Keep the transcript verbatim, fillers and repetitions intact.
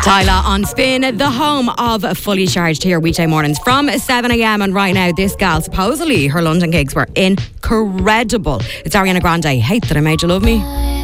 Tyler on Spin, the home of Fully Charged here weekday mornings from seven a.m. And right now, this gal, supposedly her London gigs were incredible. It's Ariana Grande. Hate That I Made You Love Me.